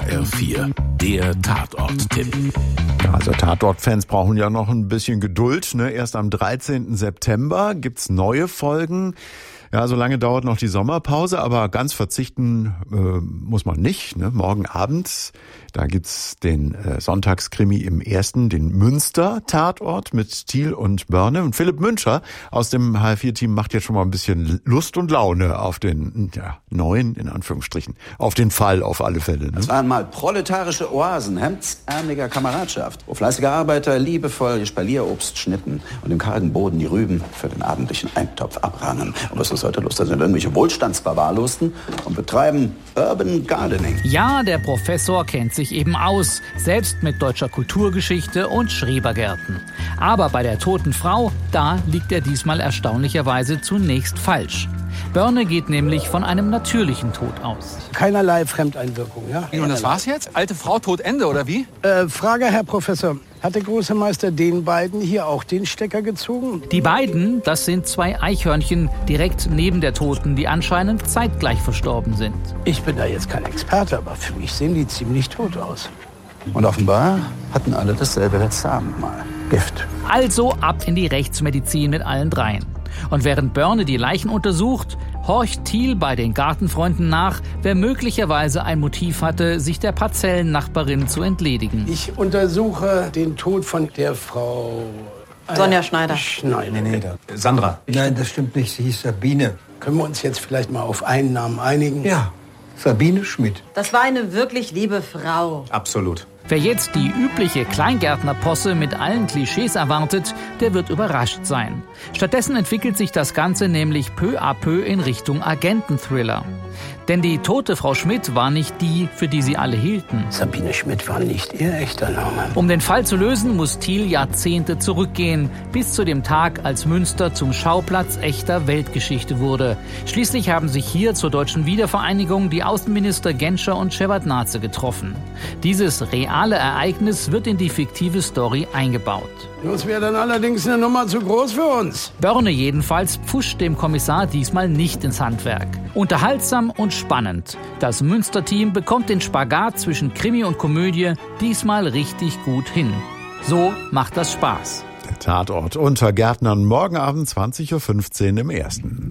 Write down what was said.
HR4, der Tatort-Tipp. Also Tatort-Fans brauchen ja noch ein bisschen Geduld, ne? Erst am 13. September gibt's neue Folgen. Ja, so lange dauert noch die Sommerpause, aber ganz verzichten muss man nicht, ne? Morgen Abend, da gibt's den Sonntagskrimi im Ersten, den Münster-Tatort mit Thiel und Börne. Und Philipp Müncher aus dem HR4-Team macht jetzt schon mal ein bisschen Lust und Laune auf den neuen, in Anführungsstrichen, auf den Fall auf alle Fälle. Ne? Das waren mal proletarische Oasen hemdsärmeliger Kameradschaft, wo fleißige Arbeiter liebevoll ihr Spalierobst schnitten und im kargen Boden die Rüben für den abendlichen Eintopf abrangen. Und was ist heute los? Da sind irgendwelche Wohlstandsbarbarlusten und betreiben Urban Gardening. Ja, der Professor kennt sich eben aus, selbst mit deutscher Kulturgeschichte und Schrebergärten. Aber bei der toten Frau, da liegt er diesmal erstaunlicherweise zunächst falsch. Börne geht nämlich von einem natürlichen Tod aus. Keinerlei Fremdeinwirkung, ja? Und das war's jetzt? Alte Frau, tot, Ende, oder wie? Frage, Herr Professor. Hat der große Meister den beiden hier auch den Stecker gezogen? Die beiden, das sind zwei Eichhörnchen direkt neben der Toten, die anscheinend zeitgleich verstorben sind. Ich bin da jetzt kein Experte, aber für mich sehen die ziemlich tot aus. Und offenbar hatten alle dasselbe letzte Abendmahl. Gift. Also ab in die Rechtsmedizin mit allen dreien. Und während Börne die Leichen untersucht, horcht Thiel bei den Gartenfreunden nach, wer möglicherweise ein Motiv hatte, sich der Parzellennachbarin zu entledigen. Ich untersuche den Tod von der Frau... Sonja Schneider. Sandra. Nein, das stimmt nicht. Sie hieß Sabine. Können wir uns jetzt vielleicht mal auf einen Namen einigen? Ja, Sabine Schmidt. Das war eine wirklich liebe Frau. Absolut. Wer jetzt die übliche Kleingärtnerposse mit allen Klischees erwartet, der wird überrascht sein. Stattdessen entwickelt sich das Ganze nämlich peu à peu in Richtung Agenten-Thriller. Denn die tote Frau Schmidt war nicht die, für die sie alle hielten. Sabine Schmidt war nicht ihr echter Name. Um den Fall zu lösen, muss Thiel Jahrzehnte zurückgehen, bis zu dem Tag, als Münster zum Schauplatz echter Weltgeschichte wurde. Schließlich haben sich hier zur deutschen Wiedervereinigung die Außenminister Genscher und Shevardnadse getroffen. Dieses reale Ereignis wird in die fiktive Story eingebaut. Das wäre dann allerdings eine Nummer zu groß für uns. Börne jedenfalls pfuscht dem Kommissar diesmal nicht ins Handwerk. Unterhaltsam und spannend. Das Münster-Team bekommt den Spagat zwischen Krimi und Komödie diesmal richtig gut hin. So macht das Spaß. Der Tatort unter Gärtnern morgen Abend 20.15 Uhr im Ersten.